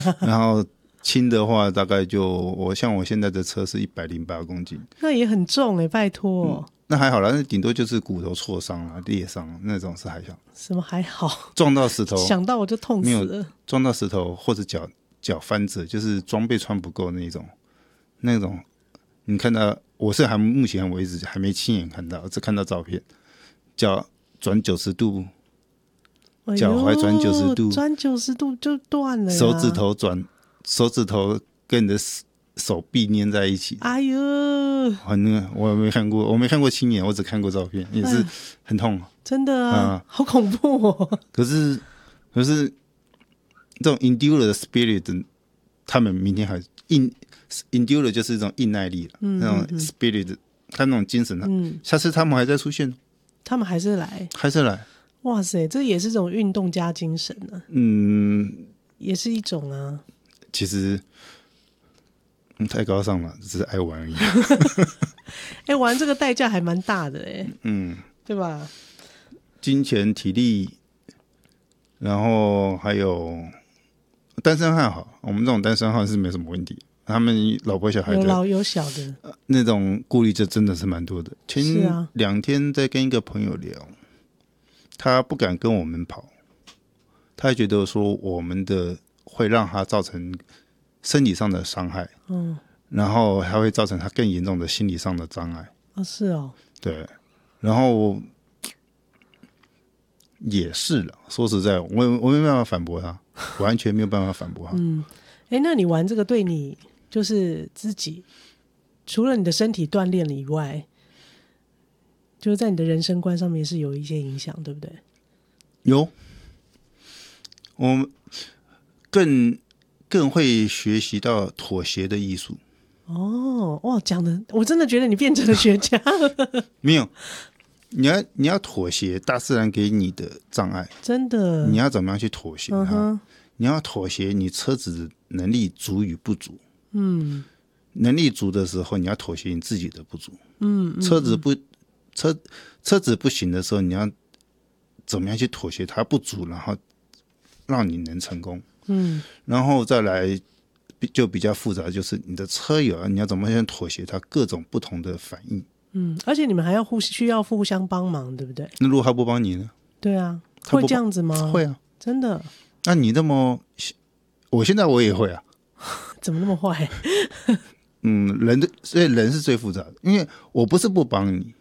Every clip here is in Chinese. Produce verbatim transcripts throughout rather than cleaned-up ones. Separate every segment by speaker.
Speaker 1: 然后轻的话大概就我像我现在的车是一百零八公斤，
Speaker 2: 那也很重哎、欸，拜托、嗯。
Speaker 1: 那还好啦，那顶多就是骨头挫伤啊、裂伤那种是还好。
Speaker 2: 什么还好？
Speaker 1: 撞到石头，
Speaker 2: 想到我就痛死了。
Speaker 1: 撞到石头或者脚脚翻折，就是装备穿不够那种，那种你看到我是还目前为止还没亲眼看到，只看到照片，脚转九十度。脚踝转九十度，
Speaker 2: 转九十度就断了呀。
Speaker 1: 手指头转，手指头跟你的手臂粘在一起。
Speaker 2: 哎呦，
Speaker 1: 我没看过，我没看过亲眼，我只看过照片，也是很痛。哎、
Speaker 2: 真的啊、嗯，好恐怖哦。
Speaker 1: 可是，可是这种 endure 的 spirit， 他们明天还硬 endure 就是一种硬耐力、嗯、那种 spirit， 他那种精神、嗯、下次他们还在出现，
Speaker 2: 他们还是来，
Speaker 1: 还是来。
Speaker 2: 哇塞，这也是一种运动加精神啊。
Speaker 1: 嗯，
Speaker 2: 也是一种啊。
Speaker 1: 其实、嗯、太高尚了，只是爱玩而已。
Speaker 2: 哎、欸，玩这个代价还蛮大的哎、欸，
Speaker 1: 嗯，
Speaker 2: 对吧？
Speaker 1: 金钱、体力，然后还有单身汉好，我们这种单身汉是没什么问题。他们老婆小孩的
Speaker 2: 有老有小的、
Speaker 1: 呃、那种顾虑，就真的是蛮多的。前两天在跟一个朋友聊。他不敢跟我们跑，他还觉得说我们的会让他造成身体上的伤害，嗯，然后还会造成他更严重的心理上的障碍。
Speaker 2: 哦，是哦，
Speaker 1: 对，然后也是了。说实在，我我没办法反驳他，完全没有办法反驳他。
Speaker 2: 嗯，哎，那你玩这个对你就是自己，除了你的身体锻炼了以外。就是在你的人生观上面是有一些影响，对不对？
Speaker 1: 有，我们更更会学习到妥协的艺术。
Speaker 2: 哦，哇，讲的我真的觉得你变成了学家了。
Speaker 1: 没有，你要你要妥协大自然给你的障碍，
Speaker 2: 真的，
Speaker 1: 你要怎么样去妥协它？嗯、你要妥协你车子的能力足与不足。嗯，能力足的时候，你要妥协你自己的不足。嗯，嗯车子不。车车子不行的时候，你要怎么样去妥协它不足，然后让你能成功。嗯，然后再来就比较复杂，就是你的车友你要怎么样妥协它各种不同的反应。
Speaker 2: 嗯，而且你们还要互需要互相帮忙，对不对？
Speaker 1: 那如果他不帮你呢？
Speaker 2: 对啊，会这样子吗？
Speaker 1: 会啊，
Speaker 2: 真的。
Speaker 1: 那你那么，我现在我也会啊。
Speaker 2: 怎么那么坏？
Speaker 1: 嗯，人的所以人是最复杂的，因为我不是不帮你。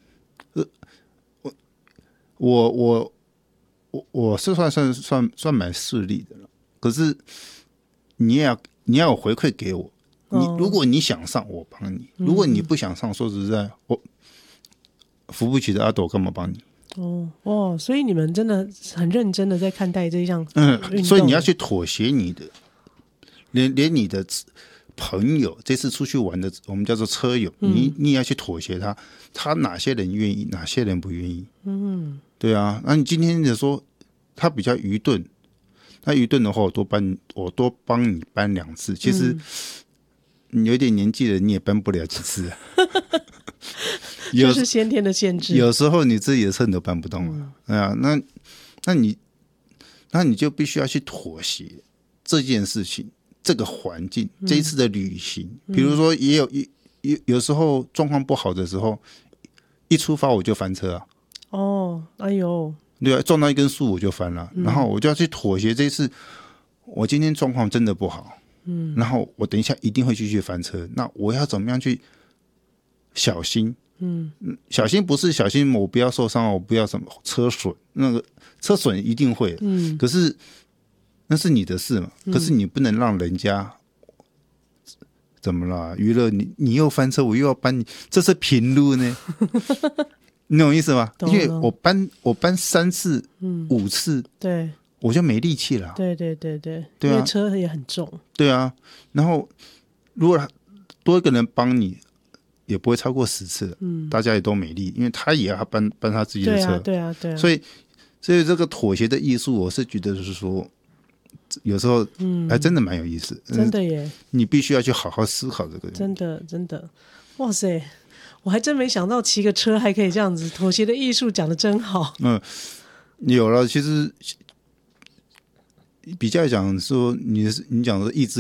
Speaker 1: 我我我我是算算算算蛮势利的了，可是你也要你要有回馈给我。你如果你想上，我帮你；如果你不想上，说实在，我扶不起的阿斗干嘛帮你？
Speaker 2: 哦哦，所以你们真的很认真的在看待这项
Speaker 1: 嗯，所以你要去妥协你的，连连你的朋友这次出去玩的，我们叫做车友，嗯、你你也要去妥协他，他哪些人愿意，哪些人不愿意？嗯。对啊，那你今天就说他比较愚钝，他愚钝的话，我多搬我多帮你搬两次。其实你有点年纪了，你也搬不了几次、啊，
Speaker 2: 就是先天的限制。
Speaker 1: 有时候你自己的车你都搬不动了，嗯、啊，那那你那你就必须要去妥协这件事情，这个环境，嗯、这一次的旅行，比如说也有有有时候状况不好的时候，一出发我就翻车啊。
Speaker 2: 哦，哎呦，
Speaker 1: 对啊，撞到一根树我就翻了、嗯，然后我就要去妥协。这一次我今天状况真的不好，嗯，然后我等一下一定会继续翻车，那我要怎么样去小心？嗯，小心不是小心我不要受伤，我不要什么车损，那个车损一定会，嗯，可是那是你的事嘛，可是你不能让人家。怎么了？娱乐你，你又翻车，我又要搬你，这是平路呢？你懂我意思吗？因为我搬我搬三次、嗯、五次，
Speaker 2: 对，
Speaker 1: 我就没力气了。
Speaker 2: 对对对对，
Speaker 1: 对啊，
Speaker 2: 因为车也很重。
Speaker 1: 对啊，然后如果多一个人帮你，也不会超过十次了。嗯，大家也都没力，因为他也要搬搬他自己的车。
Speaker 2: 对啊，对啊，对啊。
Speaker 1: 所以，所以这个妥协的艺术，我是觉得是说，有时候还真的蛮有意思。
Speaker 2: 嗯、真的耶！
Speaker 1: 你必须要去好好思考这个。
Speaker 2: 真的，真的，哇塞！我还真没想到骑个车还可以这样子，妥协的艺术讲得真好。
Speaker 1: 嗯，有了，其实比较讲说你你讲的意志